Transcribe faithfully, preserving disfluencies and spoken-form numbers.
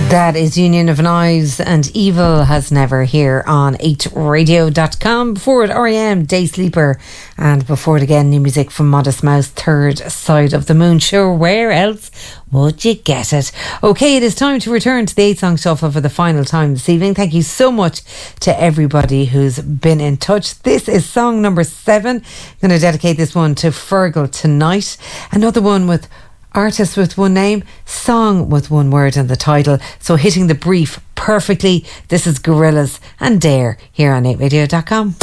That is Union of Knives and Evil Has Never here on eight radio dot com. Before it, R E M, Day Sleeper. And before it again, new music from Modest Mouse, Third Side of the Moon. Sure, where else would you get it? Okay, it is time to return to the eight song shuffle for the final time this evening. Thank you so much to everybody who's been in touch. This is song number seven. I'm going to dedicate this one to Fergal tonight. Another one with artist with one name, song with one word in the title. So hitting the brief perfectly. This is Gorillaz and Dare here on eight radio dot com.